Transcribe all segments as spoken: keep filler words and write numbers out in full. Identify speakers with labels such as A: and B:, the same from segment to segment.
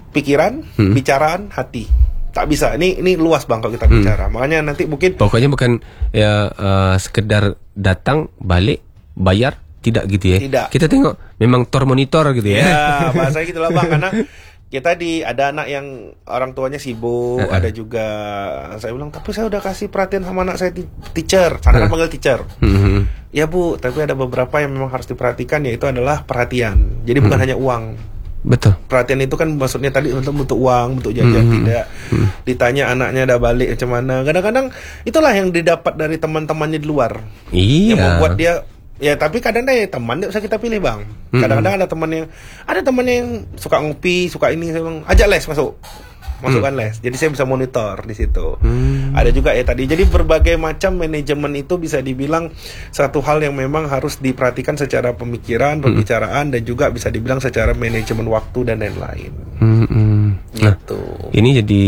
A: pikiran, hmm. bicaraan, hati. Tak bisa. Ini ini luas bang kalau kita hmm. bicara. Makanya nanti mungkin
B: pokoknya bukan ya uh, sekedar datang, balik, bayar, tidak gitu ya.
A: Tidak.
B: Kita tengok memang tor monitor gitu ya.
A: Ya, bahasanya gitulah bang. Karena kita di ada anak yang orang tuanya sibuk, uh-uh. ada juga saya bilang tapi saya udah kasih perhatian sama anak saya teacher. Karena uh-uh. panggil teacher. Uh-huh. Ya bu, tapi ada beberapa yang memang harus diperhatikan yaitu adalah perhatian. Jadi bukan uh-huh. hanya uang.
B: Betul.
A: Perhatian itu kan maksudnya tadi untuk bentuk uang, bentuk jajan hmm. tidak. Hmm. Ditanya anaknya udah balik macam mana. Kadang-kadang itulah yang didapat dari teman-temannya di luar.
B: Iya.
A: Yang membuat dia ya tapi kadang deh teman tidak usah kita pilih bang. Kadang-kadang hmm. ada teman yang ada teman yang suka ngopi, suka ini saya bilang ajak les masuk. Masukkan hmm. les. Jadi saya bisa monitor di situ. Hmm. Ada juga ya tadi. Jadi berbagai macam manajemen itu bisa dibilang satu hal yang memang harus diperhatikan secara pemikiran, pembicaraan hmm. dan juga bisa dibilang secara manajemen waktu dan lain-lain.
B: Hmm.
A: Gitu.
B: Nah, ini jadi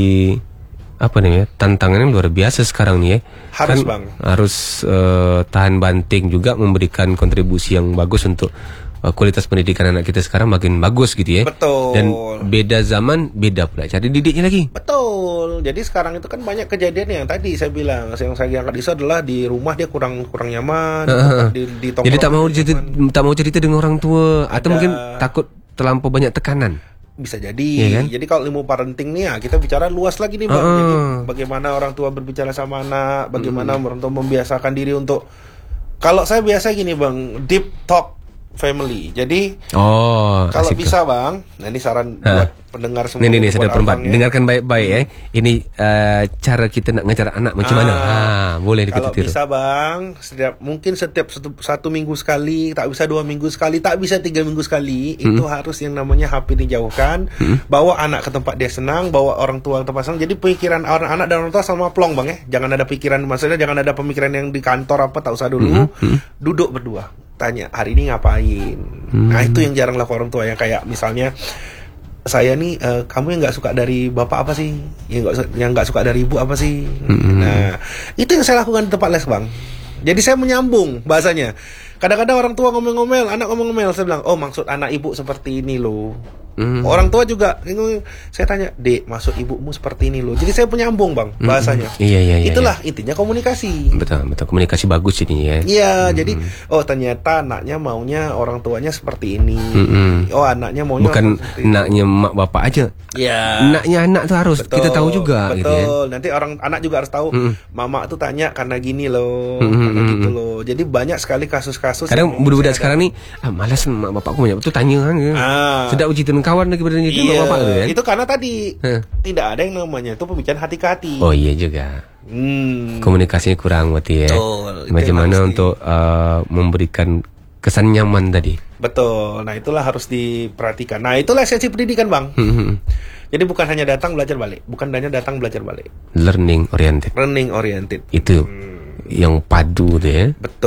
B: apa nih ya? Tantangannya luar biasa sekarang nih ya.
A: Harus
B: kan
A: bang.
B: Harus uh, tahan banting juga memberikan kontribusi yang bagus untuk kualitas pendidikan anak kita sekarang makin bagus gitu ya.
A: Betul.
B: Dan beda zaman, beda pula cara didiknya lagi.
A: Betul. Jadi sekarang itu kan banyak kejadian yang tadi saya bilang, yang saya angkat itu adalah di rumah dia kurang kurang nyaman, uh, di, di
B: jadi tak mau cerita, tak mau cerita dengan orang tua, ada, atau mungkin takut terlampau banyak tekanan.
A: Bisa jadi.
B: Ya kan?
A: Jadi kalau ilmu parenting nih ya kita bicara luas lagi nih bang.
B: Uh,
A: jadi bagaimana orang tua berbicara sama anak, bagaimana uh, orang tua membiasakan diri untuk. Kalau saya biasa gini bang, deep talk family. Jadi
B: oh,
A: kalau
B: asik
A: bisa
B: tuh.
A: Bang, nah ini saran
B: ha.
A: buat pendengar semua.
B: Ini nih saudara perempuan, dengarkan baik-baik ya. Ini uh, cara kita nak ngajar anak macam ah, mana. Ha, boleh kita
A: kalau
B: tiru.
A: Bisa Bang, setiap mungkin setiap satu, satu minggu sekali, tak bisa dua minggu sekali, tak bisa tiga minggu sekali, hmm. itu harus yang namanya H P dijauhkan, hmm. bawa anak ke tempat dia senang, bawa orang tua ke tempat senang. Jadi pikiran orang anak dan orang tua sama plong Bang ya. Jangan ada pikiran, maksudnya jangan ada pemikiran yang di kantor apa, tak usah dulu. Hmm. Hmm. Duduk berdua. Tanya hari ini ngapain. hmm. Nah itu yang jarang lakukan orang tua. Yang kayak misalnya saya nih uh, kamu yang nggak suka dari bapak apa sih, yang nggak yang nggak suka dari ibu apa sih. hmm. Nah itu yang saya lakukan di tempat les Bang. Jadi saya menyambung bahasanya. Kadang-kadang orang tua ngomel-ngomel, anak ngomel-ngomel, saya bilang oh maksud anak ibu seperti ini loh. Mm. Orang tua juga, saya tanya, dek, maksud ibumu seperti ini loh. Jadi saya penyambung Bang bahasanya.
B: Mm. Iya, iya, iya,
A: itulah
B: iya.
A: intinya komunikasi.
B: Betul, betul komunikasi bagus ini ya.
A: Iya, mm. jadi oh ternyata anaknya maunya orang tuanya seperti ini. Mm-mm. Oh anaknya maunya
B: bukan anaknya mak bapak aja.
A: Iya.
B: Anaknya anak tuh harus betul, kita tahu juga.
A: Betul.
B: Gitu ya.
A: Nanti orang anak juga harus tahu. Mm. Mama tuh tanya karena gini loh,
B: mm-hmm.
A: karena gitu loh. Jadi banyak sekali kasus-kasus.
B: Kadang budak-budak sekarang nih, ah, malas mak bapakku banyak. Betul tanya kan. Ah. Sedap uji dengan kawan lagi bertanya.
A: Iya,
B: bapak itu, kan?
A: Itu karena tadi huh? tidak ada yang namanya itu pembicaraan hati ke hati.
B: Oh iya juga. Hmm. Komunikasinya kurang berarti ya.
A: Betul.
B: Bagaimana untuk uh, memberikan kesan nyaman tadi.
A: Betul. Nah itulah harus diperhatikan. Nah itulah esensi pendidikan Bang. Jadi bukan hanya datang belajar balik, bukan hanya datang belajar balik.
B: Learning oriented.
A: Learning oriented.
B: Itu hmm. yang padu deh ya.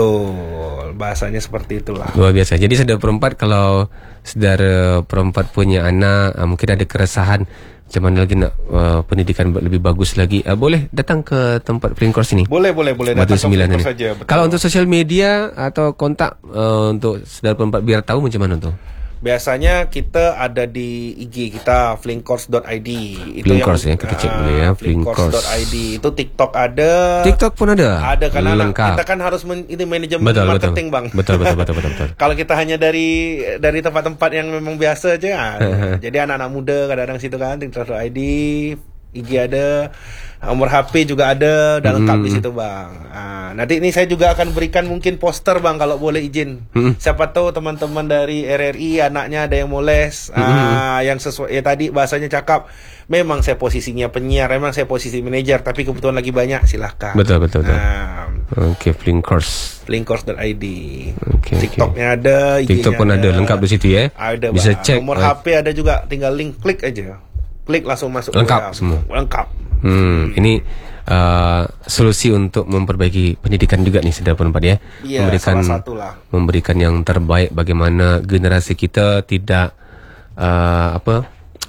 A: Betul. Bahasanya seperti itulah.
B: Luar biasa. Jadi saudara perempat kalau saudara perempat punya anak, mungkin ada keresahan macam mana lagi nak uh, pendidikan lebih bagus lagi, uh, boleh datang ke tempat Flying Course ini.
A: Boleh, boleh, boleh
B: datang
A: ke Flying Course saja.
B: Kalau untuk sosial media atau kontak uh, untuk saudara perempat biar tahu macam mana tuh?
A: Biasanya kita ada di I G kita flying course dot I D. Itu
B: Flying Course ya, kita cek dulu ya.
A: flying course dot I D. Itu TikTok ada.
B: TikTok pun ada.
A: Ada karena
B: lengkap.
A: Kita kan harus men, ini manajemen
B: betul,
A: marketing
B: betul.
A: Bang.
B: Betul betul betul betul. betul.
A: Kalau kita hanya dari dari tempat-tempat yang memang biasa aja. Jadi anak-anak muda kadang-kadang situ kan TikTok dot I D, I G ada. Nomor H P juga ada, udah lengkap hmm. di situ Bang. Nah, nanti ini saya juga akan berikan mungkin poster Bang kalau boleh izin. Hmm. Siapa tahu teman-teman dari R R I anaknya ada yang mau les, hmm. ah, yang sesuai ya tadi bahasanya cakap. Memang saya posisinya penyiar, memang saya posisi manajer, tapi kebetulan lagi banyak silahkan.
B: Betul betul. betul.
A: Nah,
B: Oke, okay, Flying Course.
A: flying course dot I D.
B: Okay,
A: TikToknya
B: okay.
A: ada, I G-nya
B: TikTok pun ada. ada, lengkap di situ ya.
A: Ada.
B: Bisa
A: Bang.
B: cek.
A: Nomor uh, H P ada juga, tinggal link klik aja. Klik langsung masuk.
B: Lengkap
A: ke
B: semua.
A: Lengkap.
B: Hmm, ini uh, solusi untuk memperbaiki pendidikan juga nih saudara perempat ya.
A: Iya,
B: memberikan
A: salah satulah.
B: Memberikan yang terbaik bagaimana generasi kita tidak uh, apa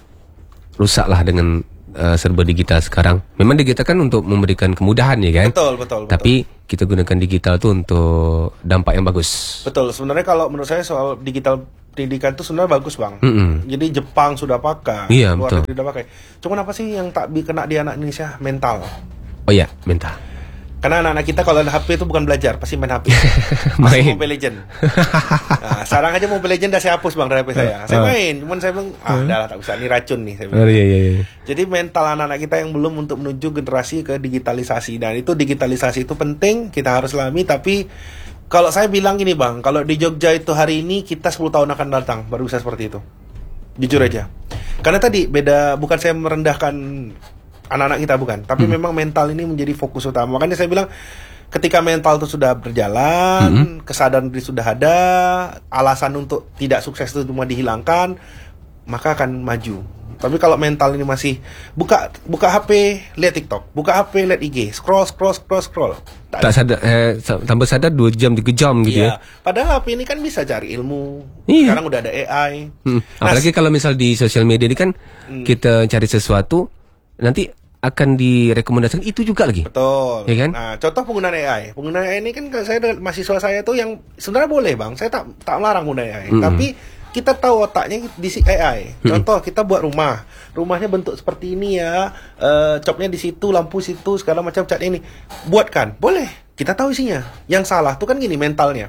B: rusaklah dengan uh, serba digital sekarang. Memang digital kan untuk memberikan kemudahan ya kan.
A: Betul betul.
B: Tapi betul. Kita gunakan digital tuh untuk dampak yang bagus.
A: Betul. Sebenarnya kalau menurut saya soal digital pendidikan itu sebenarnya bagus bang.
B: Mm-mm.
A: Jadi Jepang sudah pakai,
B: Iya,
A: luar
B: betul.
A: negeri sudah pakai. Cuman apa sih yang tak bi- kena di anak Indonesia? Mental.
B: Oh ya, mental.
A: Karena anak-anak kita kalau ada H P itu bukan belajar, pasti main H P. Masih
B: Main.
A: Mobile Legend. Nah, sekarang aja Mobile Legend udah saya hapus bang dari H P saya. Saya
B: Ah.
A: main, cuman saya bilang ah udah lah, tak usah, ini racun nih saya bilang.
B: Oh iya iya iya.
A: Jadi mental anak-anak kita yang belum untuk menuju generasi ke digitalisasi. Dan itu digitalisasi itu penting, kita harus lami. Tapi kalau saya bilang gini bang, kalau di Jogja itu hari ini kita sepuluh tahun akan datang baru bisa seperti itu. Jujur aja. Karena tadi beda, bukan saya merendahkan anak-anak kita, bukan. Tapi
B: Hmm.
A: memang mental ini menjadi fokus utama. Makanya saya bilang ketika mental itu sudah berjalan,
B: Hmm.
A: kesadaran diri sudah ada, alasan untuk tidak sukses itu cuma dihilangkan, maka akan maju. Tapi kalau mental ini masih buka buka H P, lihat TikTok, buka H P, lihat I G, scroll scroll scroll scroll.
B: Tak sadar, eh, sa- tanpa sadar dua jam tiga jam gitu
A: Iya.
B: ya.
A: Padahal H P ini kan bisa cari ilmu.
B: Iya.
A: Sekarang udah ada A I.
B: Hmm.
A: Nah,
B: Apalagi kalau misal di sosial media ini kan kita cari sesuatu nanti akan direkomendasikan itu juga lagi.
A: betul.
B: Iya kan?
A: Nah, contoh penggunaan A I. Penggunaan A I ini kan kalau saya dengan mahasiswa saya tuh yang sebenarnya boleh, Bang. Saya tak tak melarang menggunakan A I.
B: Mm-mm.
A: Tapi kita tahu otaknya di si A I. Contoh kita buat rumah. Rumahnya bentuk seperti ini ya. Eh, copnya di situ, lampu situ, segala macam cat ini. Buatkan. Boleh. Kita tahu isinya. Yang salah tuh kan gini mentalnya.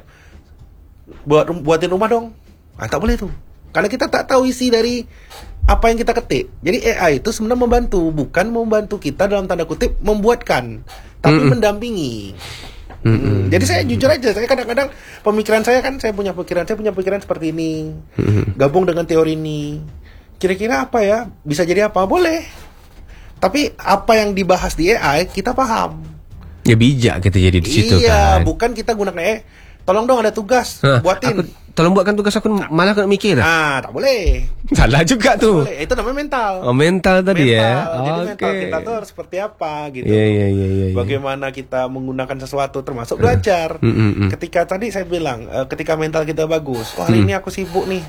A: Buat buatin rumah dong. Ah, tak boleh tuh. Karena kita tak tahu isi dari apa yang kita ketik. Jadi A I itu sebenarnya membantu, bukan membantu kita dalam tanda kutip membuatkan, tapi
B: Mm-mm.
A: mendampingi.
B: Mm-mm.
A: Hmm, Jadi saya jujur aja, saya kadang-kadang pemikiran saya kan saya punya pikiran, saya punya pikiran seperti ini.
B: Mm-mm.
A: Gabung dengan teori ini. Kira-kira apa ya? Bisa jadi apa? Boleh. Tapi apa yang dibahas di A I kita paham.
B: Ya bijak kita jadi di situ
A: Iya,
B: kan.
A: bukan kita gunakan eh tolong dong ada tugas,
B: Hah,
A: buatin.
B: aku- tolong buatkan tugas aku malah aku nak mikir.
A: Ah, tak boleh.
B: Salah juga tuh.
A: Boleh. Itu namanya mental.
B: Oh mental tadi
A: Mental.
B: ya.
A: Jadi mental
B: Oke.
A: kita tuh harus seperti apa gitu.
B: Iya iya iya iya.
A: Bagaimana kita menggunakan sesuatu termasuk belajar.
B: Mm, mm, mm.
A: Ketika tadi saya bilang, eh, ketika mental kita bagus, wah hari ini aku sibuk nih,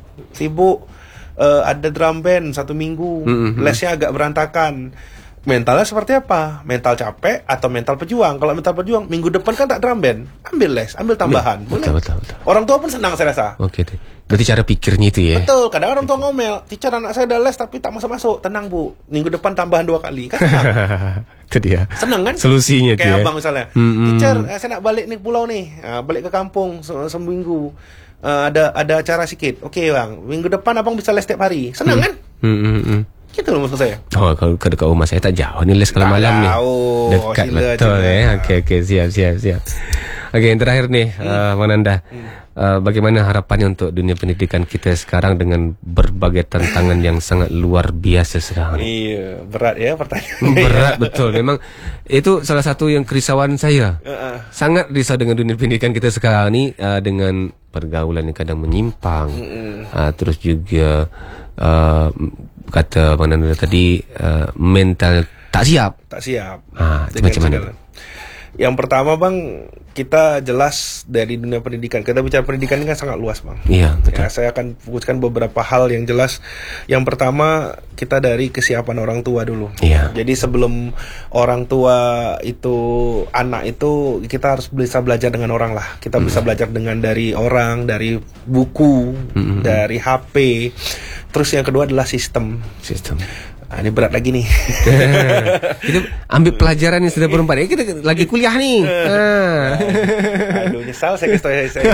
A: sibuk eh, ada drum band satu minggu,
B: Mm, mm, mm.
A: lesnya agak berantakan. Mentalnya seperti apa? Mental capek atau mental pejuang? Kalau mental pejuang, minggu depan kan tak drum band, ambil les, ambil tambahan. Boleh.
B: Betul betul betul.
A: Orang tua pun senang saya rasa.
B: Oke deh. Berarti cara pikirnya itu ya.
A: Betul, kadang orang tua ngomel, teacher anak saya ada les tapi tak masuk-masuk. Tenang bu, minggu depan tambahan dua kali. Kan senang,
B: Itu dia.
A: senang kan?
B: Solusinya itu
A: Kayak
B: ya.
A: abang misalnya,
B: Mm-mm.
A: teacher eh, saya nak balik nih pulau nih, Ah, balik ke kampung se- seminggu. Eh, ada ada acara sikit. Oke bang, minggu depan abang bisa les setiap hari. Senang kan?
B: Hmm, hmm, hmm.
A: Gitu loh maksud saya.
B: Oh, kalau ke dekat rumah saya tak jauh ni les kalau
A: Tak
B: malam ni.
A: jauh.
B: Dekat
A: Sila
B: betul
A: je.
B: eh. Okey okey siap siap siap. Okey, yang terakhir nih, uh, Bang Nanda. Uh, bagaimana harapannya untuk dunia pendidikan kita sekarang dengan berbagai tantangan yang sangat luar biasa sekarang?
A: Iya, berat ya pertanyaan.
B: Berat betul. Memang itu salah satu yang kerisauan saya.
A: Heeh.
B: Sangat risau dengan dunia pendidikan kita sekarang ni, uh, dengan pergaulan yang kadang menyimpang. Uh, terus juga uh, kata Bang Nanda tadi, uh, mental tak siap.
A: Tak siap.
B: Ah, itu
A: Dengan
B: macam mana?
A: segala. Yang pertama bang, kita jelas dari dunia pendidikan. Kita bicara pendidikan ini kan sangat luas bang.
B: Iya, betul.
A: Ya, saya akan fokuskan beberapa hal yang jelas. Yang pertama, kita dari kesiapan orang tua dulu.
B: Iya.
A: Jadi sebelum orang tua itu anak itu, kita harus bisa belajar dengan orang lah. Kita
B: Hmm.
A: bisa belajar dengan dari orang, dari buku,
B: Hmm.
A: dari H P. Terus yang kedua adalah sistem.
B: Sistem.
A: Ah, ini berat lagi nih.
B: Kita ambil pelajaran yang sudah berempat. Eh, kita lagi kuliah nih. Ah.
A: Aduh, nyesal saya kasih tahu saya. saya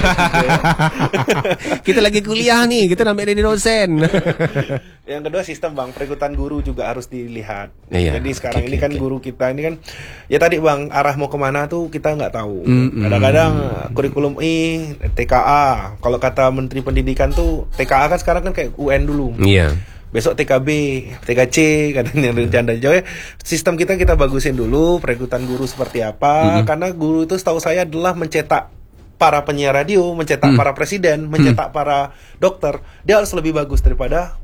B: Kita lagi kuliah nih. Kita nak ambil dari dosen.
A: Yang kedua sistem bang, perekrutan guru juga harus dilihat.
B: Iya,
A: Jadi sekarang
B: oke,
A: ini
B: oke,
A: kan
B: oke.
A: guru kita ini kan, ya tadi bang arah mau kemana tuh kita nggak tahu.
B: Mm-mm.
A: Kadang-kadang kurikulum I, T K A. Kalau kata Menteri Pendidikan tuh T K A kan sekarang kan kayak U N dulu.
B: Iya.
A: Besok T K B, T K C katanya rencana jauh. Sistem kita kita bagusin dulu, perekrutan guru seperti apa. Karena guru itu setahu saya adalah mencetak para penyiar radio, mencetak para presiden, mencetak para dokter. Dia harus lebih bagus daripada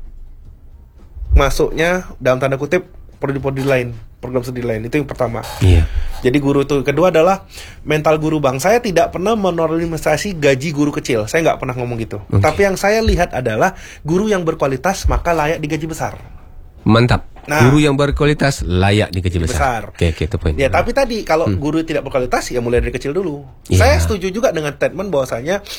A: masuknya dalam tanda kutip prodi-prodi lain, program studi lain. Itu yang pertama.
B: Iya.
A: Jadi guru itu. Kedua adalah mental guru bang. Saya tidak pernah menormalisasi gaji guru kecil. Saya nggak pernah ngomong gitu.
B: Oke.
A: Tapi yang saya lihat adalah guru yang berkualitas maka layak digaji besar.
B: Mantap.
A: Nah.
B: Guru yang berkualitas layak digaji besar.
A: Besar.
B: Oke, oke, itu poin.
A: Ya, tapi tadi kalau guru tidak berkualitas ya mulai dari kecil dulu.
B: Iya.
A: Saya setuju juga dengan statement bahwasanya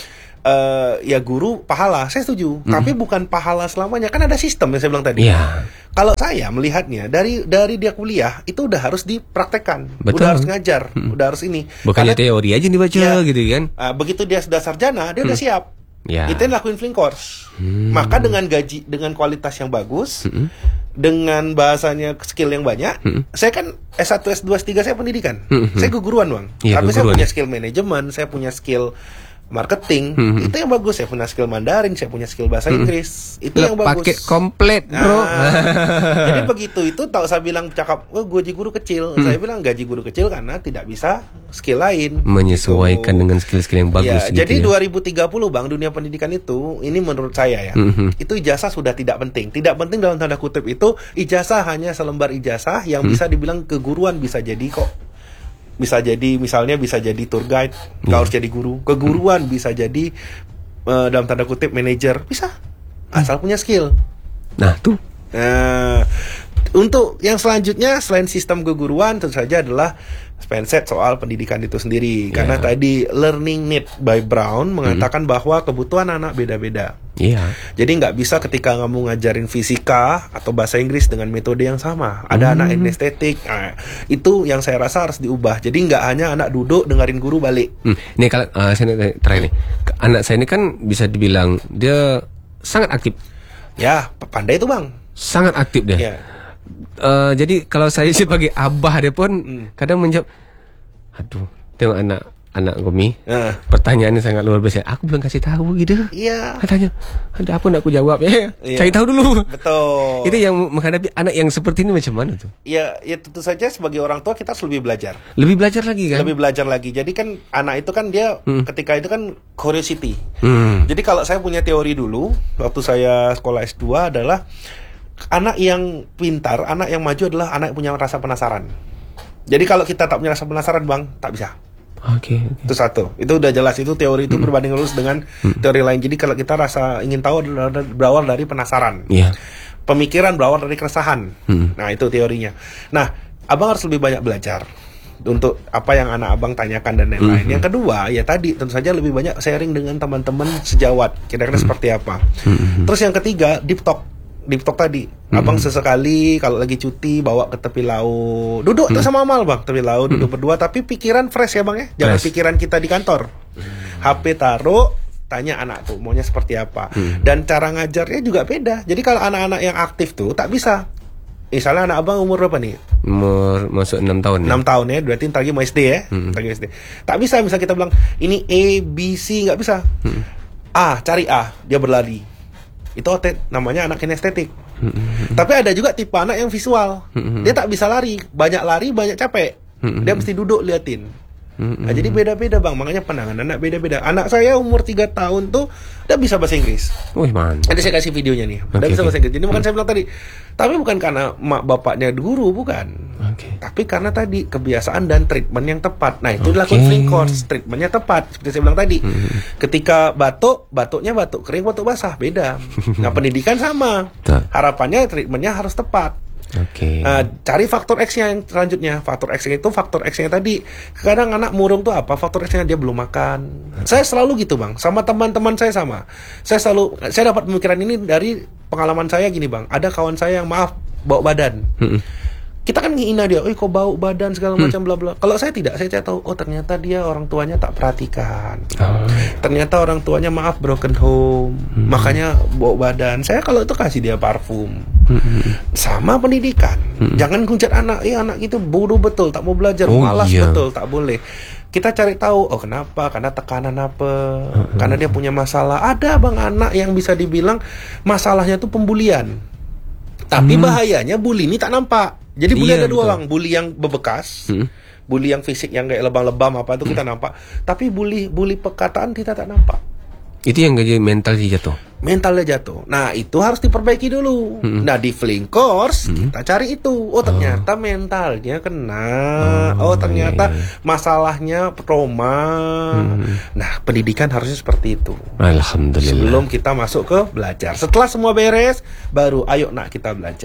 A: uh, ya guru pahala, saya setuju. Hmm. Tapi bukan pahala selamanya, kan ada sistem yang saya bilang tadi.
B: Yeah.
A: Kalau saya melihatnya dari dari dia kuliah itu udah harus dipraktekkan,
B: Betul.
A: udah harus ngajar, hmm. udah harus ini.
B: Bukannya karena, teori aja dibaca ya, gitu kan?
A: Uh, begitu dia sudah sarjana, dia hmm. udah siap.
B: Ya.
A: Itu yang lakuin fling course. Hmm. Maka dengan gaji, dengan kualitas yang bagus, hmm. dengan bahasanya skill yang banyak, hmm. saya kan S satu, S dua, S tiga saya pendidikan. Hmm. Saya guguruan, Bang. Ya, tapi guguruan. Saya punya skill manajemen, saya punya skill marketing, hmm. itu yang bagus. Saya punya skill Mandarin, saya punya skill bahasa hmm. Inggris, itu
B: Lep,
A: yang bagus.
B: Paket komplit, bro.
A: Nah, jadi begitu itu tahu saya bilang cakap, oh, gaji guru kecil. Hmm. Saya bilang gaji guru kecil karena tidak bisa skill lain.
B: Menyesuaikan gitu. Dengan skill-skill yang bagus.
A: Ya,
B: gitu
A: jadi
B: ya.
A: dua ribu tiga puluh, Bang, dunia pendidikan itu, ini menurut saya ya, hmm. itu ijazah sudah tidak penting. Tidak penting dalam tanda kutip itu, ijazah hanya selembar ijazah yang hmm. bisa dibilang keguruan bisa jadi kok. Bisa jadi misalnya bisa jadi tour guide, nggak yeah. harus jadi guru. Keguruan hmm. bisa jadi uh, dalam tanda kutip manajer, bisa asal punya skill.
B: Nah tuh.
A: Nah, untuk yang selanjutnya selain sistem keguruan tentu saja adalah mindset soal pendidikan itu sendiri. Yeah. Karena tadi learning need by Brown mengatakan hmm. bahwa kebutuhan anak beda-beda.
B: Iya. Yeah.
A: Jadi nggak bisa ketika kamu ngajarin fisika atau bahasa Inggris dengan metode yang sama. Ada hmm. anak yang estetik, nah, itu yang saya rasa harus diubah. Jadi nggak hanya anak duduk dengerin guru balik.
B: Hmm. Nih kalau uh, saya terakhir nih, anak saya ini kan bisa dibilang dia sangat aktif.
A: Ya, pandai itu, Bang.
B: Sangat aktif dia.
A: Ya.
B: Uh, jadi kalau saya sebagai abah dia pun hmm. kadang menjawab, aduh, tengok anak anak Gomi, uh. pertanyaannya sangat luar biasa. Aku belum kasih tahu gitu.
A: Iya.
B: Katanya, ada apa nak aku jawab ya?
A: Iya.
B: Cari tahu dulu.
A: Betul.
B: Itu yang menghadapi anak yang seperti ini macam mana tuh?
A: Ya, ya tentu saja sebagai orang tua kita harus lebih belajar.
B: Lebih belajar lagi kan?
A: Lebih belajar lagi. Jadi kan anak itu kan dia hmm. ketika itu kan curiosity.
B: Hmm.
A: Jadi kalau saya punya teori dulu waktu saya sekolah S dua adalah anak yang pintar, anak yang maju adalah anak yang punya rasa penasaran. Jadi kalau kita tak punya rasa penasaran, Bang, tak bisa.
B: Oke. Okay, okay.
A: Itu satu. Itu udah jelas, itu teori itu hmm. berbanding lurus dengan hmm. teori lain. Jadi kalau kita rasa ingin tahu berawal dari penasaran.
B: Yeah.
A: Pemikiran berawal dari keresahan. Hmm. Nah, itu teorinya. Nah, Abang harus lebih banyak belajar untuk apa yang anak Abang tanyakan dan lain-lain. Hmm. Yang kedua, ya tadi tentu saja lebih banyak sharing dengan teman-teman sejawat. Kira-kira hmm. seperti apa. Hmm. Terus yang ketiga, deep talk. Deep talk tadi, mm-hmm. Abang sesekali kalau lagi cuti bawa ke tepi laut, duduk mm-hmm. sama Amal, Bang, tepi laut, mm-hmm. duduk berdua, tapi pikiran fresh ya, Bang ya, jangan fresh. Pikiran kita di kantor. mm-hmm. H P taruh, tanya anak tuh maunya seperti apa, mm-hmm. dan cara ngajarnya juga beda. Jadi kalau anak-anak yang aktif tuh tak bisa. Misalnya anak Abang umur berapa nih?
B: Umur masuk enam tahun.
A: enam tahun ya, berarti ntar lagi mau S D ya, mm-hmm. ntar lagi S D. Tak bisa misal kita bilang ini A, B, C, nggak bisa. mm-hmm. A, cari A, dia berlari. Itu otet, namanya anak kinestetik. Mm-hmm. Tapi ada juga tipe anak yang visual. Mm-hmm. Dia tak bisa lari, banyak lari, banyak capek. Mm-hmm. Dia mesti duduk liatin. Mm-hmm. Nah, jadi beda-beda, Bang. Makanya pandangan anak beda-beda. Anak saya umur tiga tahun tuh udah bisa bahasa Inggris.
B: Wih, man.
A: Nanti saya kasih videonya nih. Udah okay, bisa bahasa Inggris. Jadi mm-hmm. bukan saya bilang tadi. Tapi bukan karena mak bapaknya guru, bukan. Okay. Tapi karena tadi kebiasaan dan treatment yang tepat. Nah, itu okay. dilakukan fling course, treatmentnya tepat. Seperti saya bilang tadi. Mm-hmm. Ketika batuk, batuknya batuk kering, batuk basah, beda. Nah, pendidikan sama. Harapannya treatmentnya harus tepat.
B: Oke. Okay.
A: Nah, cari faktor X-nya yang selanjutnya. Faktor X-nya itu faktor X-nya tadi. Kadang anak murung tuh apa? Faktor X-nya dia belum makan. Saya selalu gitu, Bang. Sama teman-teman saya sama. Saya selalu saya dapat pemikiran ini dari pengalaman saya gini, Bang. Ada kawan saya yang maaf bawa badan. Hmm. Kita kan ngina dia, "Oh, kok bau badan segala macam bla bla." Kalau saya tidak, saya tahu oh ternyata dia orang tuanya tak perhatikan. Oh. Ternyata orang tuanya maaf broken home. Hmm. Makanya bau badan. Saya kalau itu kasih dia parfum. Hmm. Sama pendidikan. Hmm. Jangan hujat anak, "Eh, anak itu bodoh betul, tak mau belajar,
B: oh,
A: malas
B: iya.
A: betul." Tak boleh. Kita cari tahu, oh kenapa? Karena tekanan apa? Hmm. Karena dia punya masalah. Ada, Bang, anak yang bisa dibilang masalahnya itu pembulian. Tapi hmm. bahayanya bully ini tak nampak. Jadi bully iya, ada dua, betul. Bang. Bully yang bebekas, hmm. bully yang fisik yang kayak lebam-lebam apa itu hmm. kita nampak. Tapi bully bully perkataan kita tak nampak.
B: Itu yang jadi mental jatuh.
A: Mentalnya jatuh. Nah, itu harus diperbaiki dulu. Hmm. Nah, di fling course hmm. kita cari itu. Oh, ternyata oh. mentalnya kena. Oh, oh ternyata iya. masalahnya trauma. Hmm. Nah, pendidikan harusnya seperti itu.
B: Alhamdulillah.
A: Sebelum kita masuk ke belajar. Setelah semua beres, baru ayo nak kita belajar.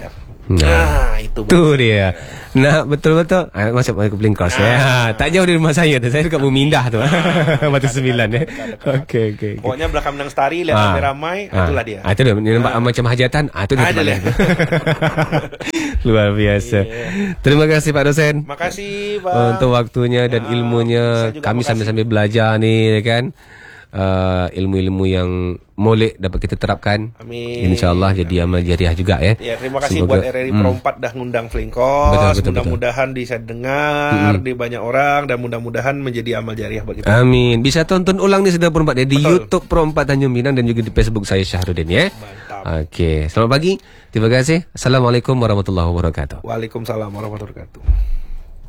A: Nah, itu
B: Tuh dia. Nah, betul-betul. Ah, masuk ke Blinkers ya. Tak jauh dari rumah saya tu. Saya dekat Bumindah tu. Batu Sembilan ya. Okey, okey.
A: Pokoknya belakang Menang Stari lihat
B: Ah.
A: ramai-ramai,
B: Ah.
A: itulah dia.
B: Ah, itu dia. Dia nampak macam hajatan. Ah, itu dia
A: Ada
B: tempat
A: lah.
B: dia. Luar biasa. Terima kasih Pak dosen.
A: Makasih, Bang.
B: Untuk waktunya dan
A: Ya,
B: ilmunya.
A: saya juga
B: Kami
A: makasih.
B: sambil-sambil belajar ni kan. Uh, ilmu-ilmu yang molek dapat kita terapkan.
A: Amin.
B: InsyaAllah jadi amal jariah juga ya.
A: Ya, terima kasih
B: Semoga-
A: buat R R I Pro empat dah ngundang Flingkos.
B: Betul, betul,
A: Mudah-mudahan bisa dengar di banyak orang dan mudah-mudahan menjadi amal jariah bagi kita.
B: Amin. Bisa tonton ulang ni sudah Pro empat ya di
A: Betul.
B: YouTube Pro empat Tanjung Pinang dan juga di Facebook saya Syahrudin ya.
A: Mantap.
B: Okey, selamat pagi. Terima kasih. Assalamualaikum warahmatullahi wabarakatuh.
A: Waalaikumsalam warahmatullahi wabarakatuh.